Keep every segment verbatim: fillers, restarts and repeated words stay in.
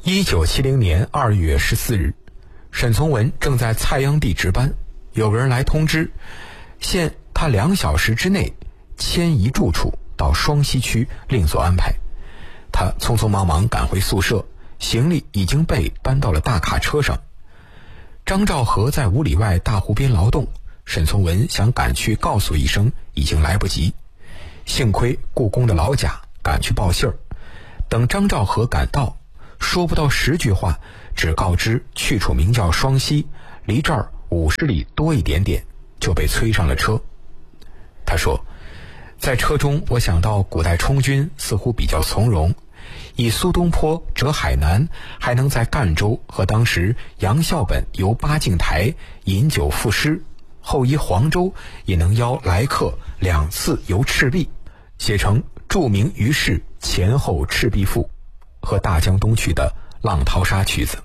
一九七零年二月十四日，沈从文正在蔡邕地值班，有个人来通知，限他两小时之内迁移住处到双溪区另所安排。他匆匆忙忙赶回宿舍，行李已经被搬到了大卡车上。张兆和在五里外大湖边劳动，沈从文想赶去告诉一声，已经来不及。幸亏故宫的老贾赶去报信儿，等张兆和赶到，说不到十句话，只告知去处名叫双溪，离这儿五十里多一点点，就被催上了车。他说，在车中我想到古代充军似乎比较从容，以苏东坡折海南，还能在赣州和当时杨孝本游八敬台饮酒赋诗，后依黄州也能邀来客两次游赤壁，写成著名于世前后赤壁赋和大江东去的浪淘沙曲子。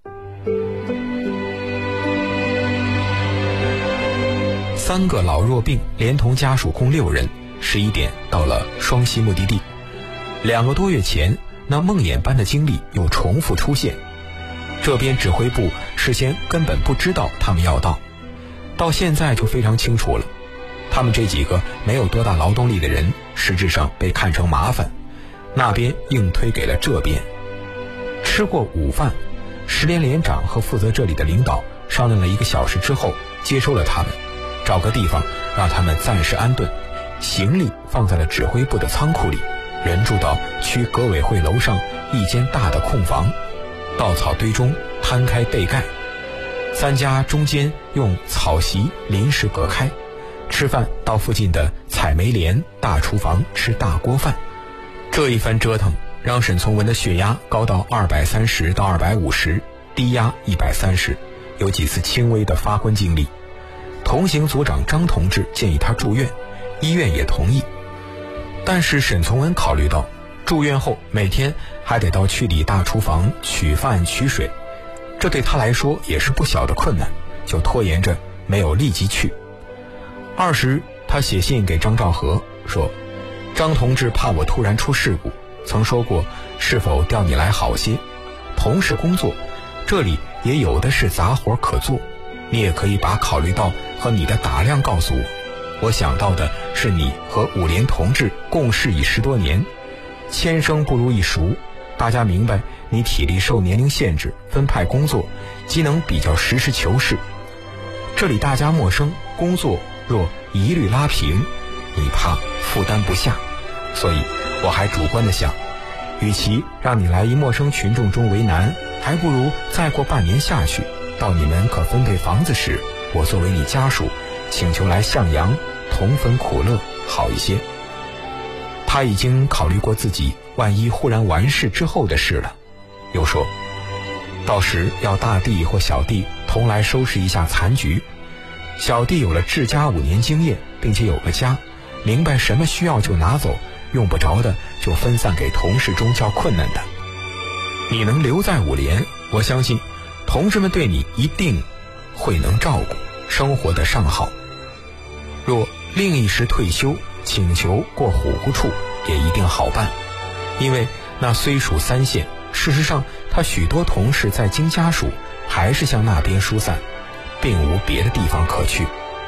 三个老弱病连同家属共六人，十一点到了双溪目的地。两个多月前，那梦魇般的经历又重复出现。这边指挥部事先根本不知道他们要到，到现在就非常清楚了。他们这几个没有多大劳动力的人，实质上被看成麻烦，那边硬推给了这边。吃过午饭，石连连长和负责这里的领导商量了一个小时之后，接收了他们，找个地方让他们暂时安顿，行李放在了指挥部的仓库里，人住到区革委会楼上一间大的空房，稻草堆中摊开被盖，三家中间用草席临时隔开，吃饭到附近的采梅莲大厨房吃大锅饭。这一番折腾让沈从文的血压高到二百三十到二百五十，低压一百三十，有几次轻微的发昏经历。同行组长张同志建议他住院，医院也同意。但是沈从文考虑到住院后每天还得到区里大厨房取饭取水，这对他来说也是不小的困难，就拖延着没有立即去。二十日，他写信给张兆和说，张同志怕我突然出事故，曾说过是否调你来好些，同事工作这里也有的是杂活可做，你也可以把考虑到和你的打量告诉我。我想到的是你和五连同志共事已十多年，千生不如一熟，大家明白你体力受年龄限制，分派工作既能比较实事求是。这里大家陌生，工作若一律拉平，你怕负担不下，所以我还主观的想，与其让你来一陌生群众中为难，还不如再过半年下去，到你们可分配房子时，我作为你家属请求来向阳，同分苦乐好一些。他已经考虑过自己万一忽然完事之后的事了，又说到时要大弟或小弟同来收拾一下残局。小弟有了治家五年经验，并且有个家，明白什么需要就拿走，用不着的就分散给同事中较困难的。你能留在五连，我相信同志们对你一定会能照顾，生活的尚好。若另一时退休，请求过虎姑处也一定好办，因为那虽属三县，事实上他许多同事在京家属还是向那边疏散，并无别的地方可去。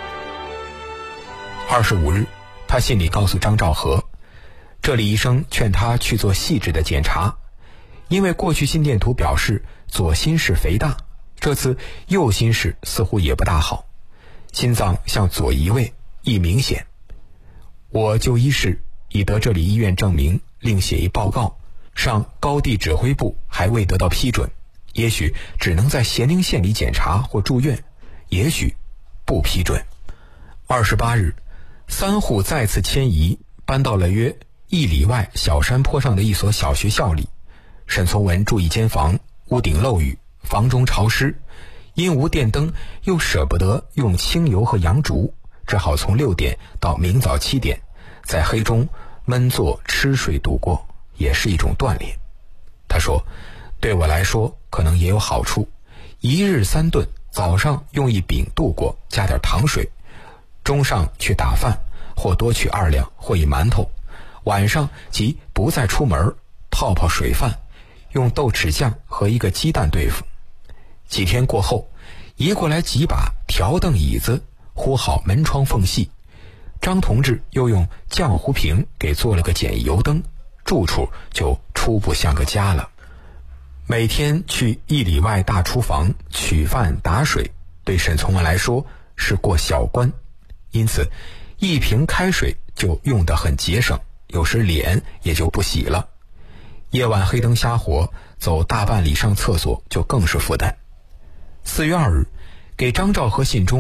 二十五日，他信里告诉张兆和，这里医生劝他去做细致的检查，因为过去心电图表示左心室肥大，这次右心室似乎也不大好，心脏向左移位，亦明显。我就医室已得这里医院证明，另写一报告，上高地指挥部还未得到批准，也许只能在咸宁县里检查或住院，也许不批准。二十八日，三户再次迁移，搬到了约一里外小山坡上的一所小学校里。沈从文住一间房，屋顶漏雨，房中潮湿，因无电灯，又舍不得用清油和洋烛，只好从六点到明早七点，在黑中闷坐吃水度过，也是一种锻炼。他说，对我来说可能也有好处，一日三顿，早上用一饼度过，加点糖水，中上去打饭，或多取二两，或一馒头，晚上即不再出门，泡泡水饭， 用豆豉酱和一个鸡蛋对付。几天过后，移过来几把条凳椅子，糊好门窗缝隙。张同志又用浆糊瓶给做了个简易油灯，住处就初步像个家了。每天去一里外大厨房取饭打水，对沈从文来说是过小关，因此一瓶开水就用得很节省，有时脸也就不洗了。夜晚黑灯瞎火走大半里上厕所就更是负担。四月二日，给张兆和信中